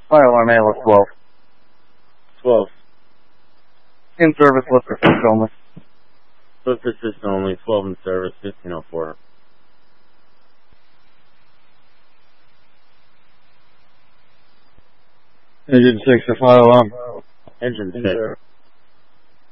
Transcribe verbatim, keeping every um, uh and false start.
Fire alarm A L S twelve. twelve. In service, lift assist only. Lift assist only, twelve in service, fifteen oh four. Engine six, the fire alarm. Engine six.